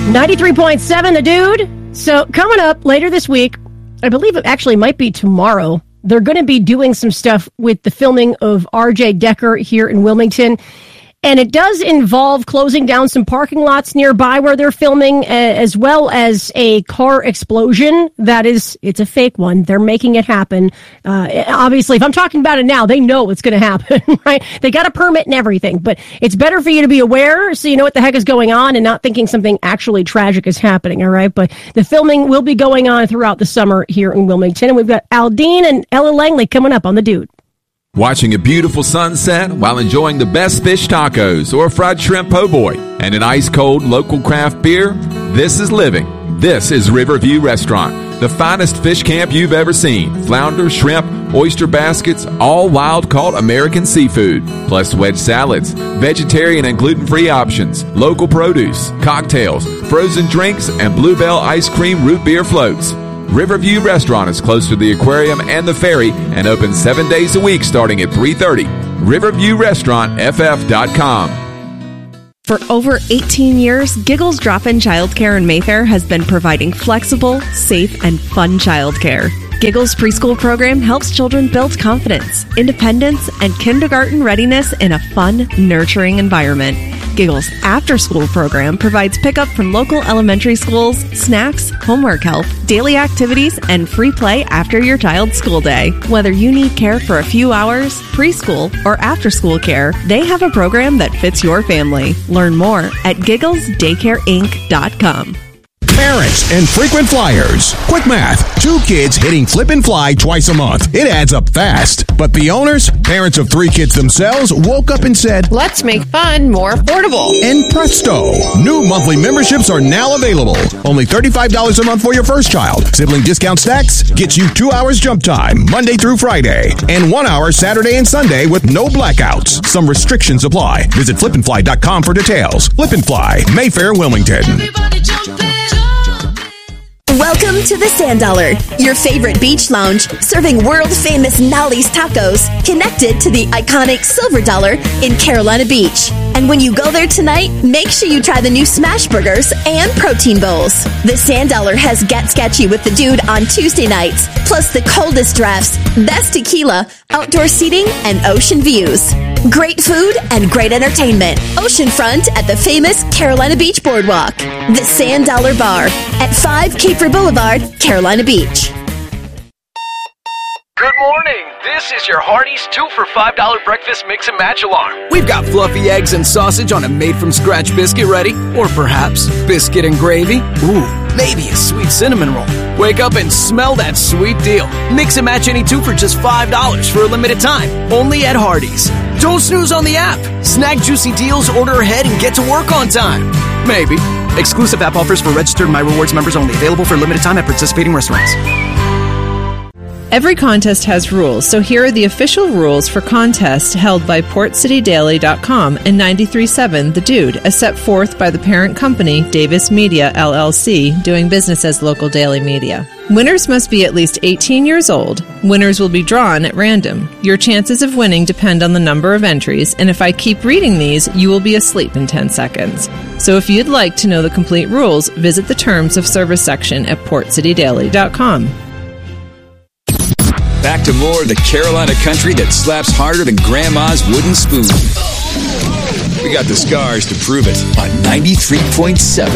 93.7 The Dude. So coming up later this week, I believe it actually might be tomorrow, they're going to be doing some stuff with the filming of R.J. Decker here in Wilmington. And it does involve closing down some parking lots nearby where they're filming, as well as a car explosion. It's a fake one. They're making it happen. Obviously, if I'm talking about it now, they know it's going to happen, right? They got a permit and everything, but it's better for you to be aware so you know what the heck is going on and not thinking something actually tragic is happening, all right? But the filming will be going on throughout the summer here in Wilmington. And we've got Aldine and Ella Langley coming up on The Dude. Watching a beautiful sunset while enjoying the best fish tacos or fried shrimp po' boy and an ice-cold local craft beer? This is living. This is Riverview Restaurant, the finest fish camp you've ever seen. Flounder, shrimp, oyster baskets, all wild-caught American seafood, plus wedge salads, vegetarian and gluten-free options, local produce, cocktails, frozen drinks, and Bluebell ice cream root beer floats. Riverview Restaurant is close to the aquarium and the ferry and open 7 days a week starting at 3:30. RiverviewRestaurantFF.com. For over 18 years, Giggles Drop-In Childcare in Mayfair has been providing flexible, safe, and fun childcare. Giggles preschool program helps children build confidence, independence, and kindergarten readiness in a fun, nurturing environment. Giggles After School program provides pickup from local elementary schools, snacks, homework help, daily activities, and free play after your child's school day. Whether you need care for a few hours, preschool, or after-school care, they have a program that fits your family. Learn more at gigglesdaycareinc.com. Parents and frequent flyers. Quick math. 2 kids hitting flip and fly twice a month. It adds up fast. But the owners, parents of 3 kids themselves, woke up and said, let's make fun more affordable. And presto, new monthly memberships are now available. Only $35 a month for your first child. Sibling discount stacks gets you 2 hours jump time, Monday through Friday. And 1 hour Saturday and Sunday with no blackouts. Some restrictions apply. Visit flipandfly.com for details. Flip and Fly, Mayfair, Wilmington. Everybody jump in. Welcome to the Sand Dollar, your favorite beach lounge, serving world-famous Nolly's tacos, connected to the iconic Silver Dollar in Carolina Beach. And when you go there tonight, make sure you try the new smash burgers and protein bowls. The Sand Dollar has Get Sketchy with the Dude on Tuesday nights, plus the coldest drafts, best tequila, outdoor seating, and ocean views. Great food and great entertainment. Oceanfront at the famous Carolina Beach Boardwalk. The Sand Dollar Bar at 5 Kiefer Boulevard, Carolina Beach. Good morning. This is your Hardee's 2 for $5 breakfast mix and match alarm. We've got fluffy eggs and sausage on a made-from-scratch biscuit ready. Or perhaps biscuit and gravy. Ooh, maybe a sweet cinnamon roll. Wake up and smell that sweet deal. Mix and match any 2 for just $5 for a limited time. Only at Hardee's. Don't snooze on the app. Snag juicy deals, order ahead, and get to work on time. Maybe. Exclusive app offers for registered My Rewards members only. Available for a limited time at participating restaurants. Every contest has rules, so here are the official rules for contests held by PortCityDaily.com and 93.7 The Dude, as set forth by the parent company, Davis Media, LLC, doing business as local daily media. Winners must be at least 18 years old. Winners will be drawn at random. Your chances of winning depend on the number of entries, and if I keep reading these, you will be asleep in 10 seconds. So if you'd like to know the complete rules, visit the Terms of Service section at PortCityDaily.com. Back to more of the Carolina country that slaps harder than Grandma's wooden spoon. We got the scars to prove it on 93.7